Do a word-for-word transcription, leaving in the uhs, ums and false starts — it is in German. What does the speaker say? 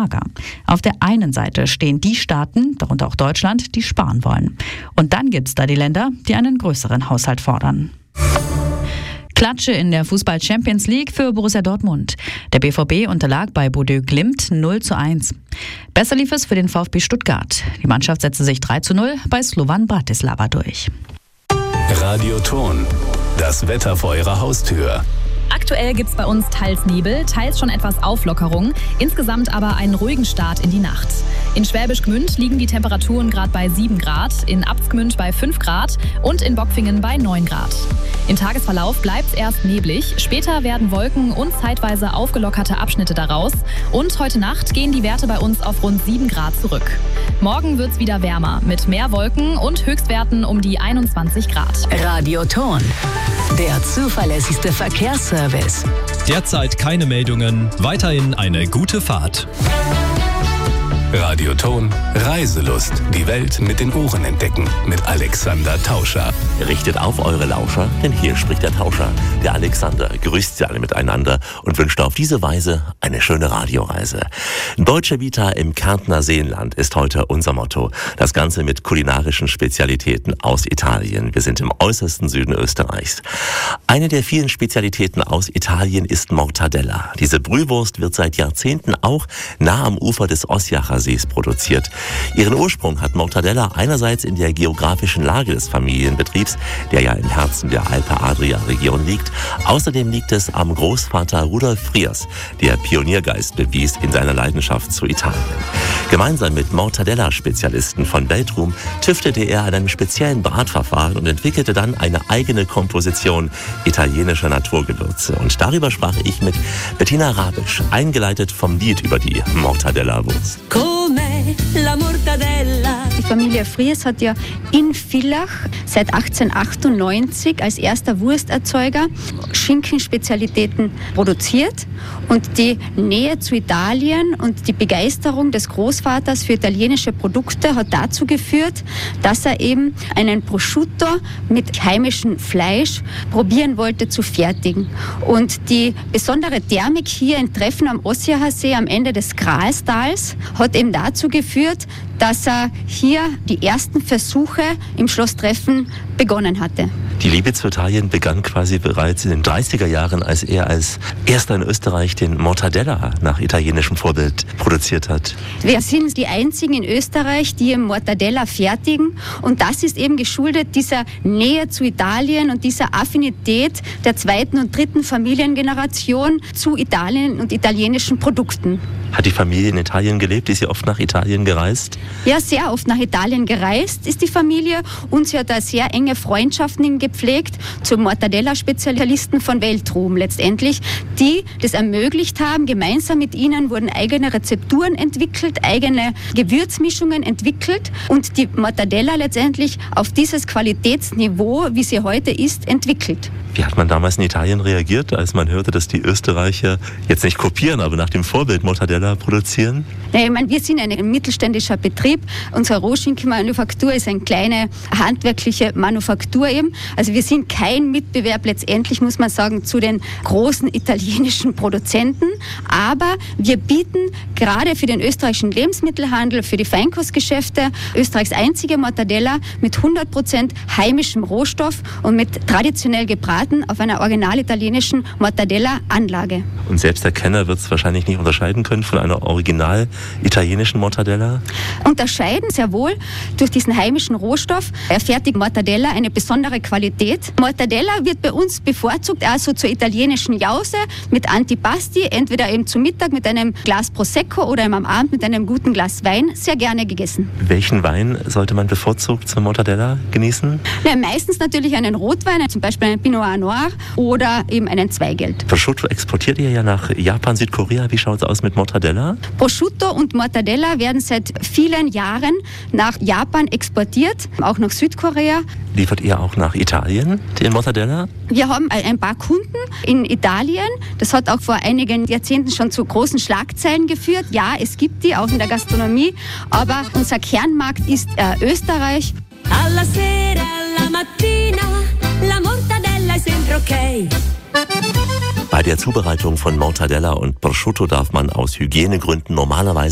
mager. Auf der einen Seite stehen die Staaten, darunter auch Deutschland, die sparen wollen. Und dann gibt es da die Länder, die einen größeren Haushalt fordern. Klatsche in der Fußball-Champions League für Borussia Dortmund. Der B V B unterlag bei Bodø Glimt null zu eins. Besser lief es für den VfB Stuttgart. Die Mannschaft setzte sich drei zu null bei Slovan Bratislava durch. Radio Thurn, das Wetter vor Ihrer Haustür. Aktuell gibt es bei uns teils Nebel, teils schon etwas Auflockerung, insgesamt aber einen ruhigen Start in die Nacht. In Schwäbisch Gmünd liegen die Temperaturen gerade bei sieben Grad, in Abtsgmünd bei fünf Grad und in Bockfingen bei neun Grad. Im Tagesverlauf bleibt es erst neblig, später werden Wolken und zeitweise aufgelockerte Abschnitte daraus und heute Nacht gehen die Werte bei uns auf rund sieben Grad zurück. Morgen wird es wieder wärmer, mit mehr Wolken und Höchstwerten um die einundzwanzig Grad. Radio Thurn, der zuverlässigste Verkehrsservice. Derzeit keine Meldungen, weiterhin eine gute Fahrt. Radio Thurn, Reiselust. Die Welt mit den Ohren entdecken. Mit Alexander Tauscher. Richtet auf eure Lauscher, denn hier spricht der Tauscher. Der Alexander grüßt sie alle miteinander und wünscht auf diese Weise eine schöne Radioreise. Deutsche Vita im Kärntner Seenland ist heute unser Motto. Das Ganze mit kulinarischen Spezialitäten aus Italien. Wir sind im äußersten Süden Österreichs. Eine der vielen Spezialitäten aus Italien ist Mortadella. Diese Brühwurst wird seit Jahrzehnten auch nah am Ufer des Ossiacher Sees produziert. Ihren Ursprung hat Mortadella einerseits in der geografischen Lage des Familienbetriebs, der ja im Herzen der Alpe-Adria-Region liegt. Außerdem liegt es am Großvater Rudolf Friers, der Pioniergeist bewies in seiner Leidenschaft zu Italien. Gemeinsam mit Mortadella-Spezialisten von Weltruhm tüftete er an einem speziellen Bratverfahren und entwickelte dann eine eigene Komposition italienischer Naturgewürze. Und darüber sprach ich mit Bettina Rabisch, eingeleitet vom Lied über die Mortadella-Wurst. Die Familie Friers hat ja in Villach seit achtzehnhundertachtundneunzig als erster Wursterzeuger Schinkenspezialitäten produziert. Und die Nähe zu Italien und die Begeisterung des Großvaters für italienische Produkte hat dazu geführt, dass er eben einen Prosciutto mit heimischem Fleisch probieren wollte zu fertigen. Und die besondere Thermik hier in Treffen am Ossiacher See am Ende des Gralstals hat eben dazu geführt, dass er hier die ersten Versuche im Schloss Treffen begonnen hatte. Die Liebe zu Italien begann quasi bereits in den dreißiger Jahren, als er als erster in Österreich den Mortadella nach italienischem Vorbild produziert hat. Wir sind die einzigen in Österreich, die im Mortadella fertigen. Und das ist eben geschuldet dieser Nähe zu Italien und dieser Affinität der zweiten und dritten Familiengeneration zu Italien und italienischen Produkten. Hat die Familie in Italien gelebt? Ist sie oft nach Italien gereist? Ja, sehr oft nach Italien gereist ist die Familie und sie hat da sehr enge Freundschaften gepflegt zu Mortadella-Spezialisten von Weltruhm letztendlich, die das ermöglicht haben. Gemeinsam mit ihnen wurden eigene Rezepturen entwickelt, eigene Gewürzmischungen entwickelt und die Mortadella letztendlich auf dieses Qualitätsniveau, wie sie heute ist, entwickelt. Wie hat man damals in Italien reagiert, als man hörte, dass die Österreicher jetzt nicht kopieren, aber nach dem Vorbild Mortadella produzieren? Ja, ich meine, wir sind ein mittelständischer Betrieb. Unsere Rohschinkenmanufaktur ist eine kleine handwerkliche Manufaktur eben. Also wir sind kein Mitbewerb letztendlich, muss man sagen, zu den großen italienischen Produzenten. Aber wir bieten gerade für den österreichischen Lebensmittelhandel, für die Feinkostgeschäfte Österreichs einzige Mortadella mit hundert Prozent heimischem Rohstoff und mit traditionell gebraten auf einer original italienischen Mortadella-Anlage. Und selbst der Kenner wird es wahrscheinlich nicht unterscheiden können von einer original italienischen Mortadella? Unterscheiden sehr wohl durch diesen heimischen Rohstoff. Erfertigt Mortadella eine besondere Qualität. Mortadella wird bei uns bevorzugt also zur italienischen Jause mit Antipasti, entweder eben zu Mittag mit einem Glas Prosecco oder eben am Abend mit einem guten Glas Wein, sehr gerne gegessen. Welchen Wein sollte man bevorzugt zur Mortadella genießen? Ja, meistens natürlich einen Rotwein, zum Beispiel einen Pinot Noir oder eben einen Zweigelt. Prosciutto exportiert ihr ja nach Japan, Südkorea. Wie schaut es aus mit Mortadella? Prosciutto und Mortadella werden seit vielen Jahren nach Japan exportiert, auch nach Südkorea. Liefert ihr auch nach Italien den Mortadella? Wir haben ein paar Kunden in Italien. Das hat auch vor einigen Jahrzehnten schon zu großen Schlagzeilen geführt. Ja, es gibt die, auch in der Gastronomie. Aber unser Kernmarkt ist äh, Österreich. Alla sera, alla mattina, la mortadella è sempre ok. Bei der Zubereitung von Mortadella und Prosciutto darf man aus Hygienegründen normalerweise